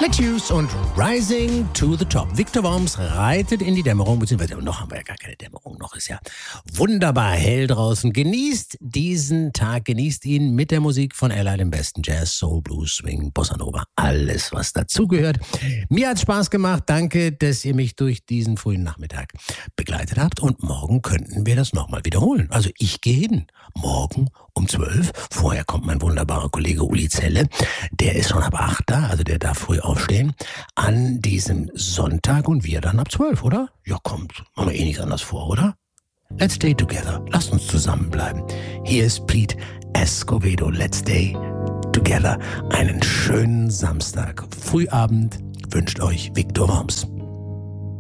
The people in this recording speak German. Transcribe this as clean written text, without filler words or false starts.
Let's und Rising to the Top. Victor Worms reitet in die Dämmerung, beziehungsweise noch haben wir ja gar keine Dämmerung, noch ist ja wunderbar hell draußen. Genießt diesen Tag, genießt ihn mit der Musik von Ella, dem besten Jazz, Soul, Blues, Swing, Bossa Nova, alles, was dazugehört. Mir hat's Spaß gemacht, danke, dass ihr mich durch diesen frühen Nachmittag begleitet habt und morgen könnten wir das nochmal wiederholen. Also ich gehe hin, morgen um 12. Vorher kommt mein wunderbarer Kollege Uli Zelle, der ist schon ab 8 da, also der darf früh aufstehen, an diesem Sonntag und wir dann ab 12, oder? Ja, kommt, machen wir eh nichts anderes vor, oder? Let's stay together, lasst uns zusammenbleiben. Hier ist Pete Escovedo, let's stay together. Einen schönen Samstag, Frühabend wünscht euch Victor Worms.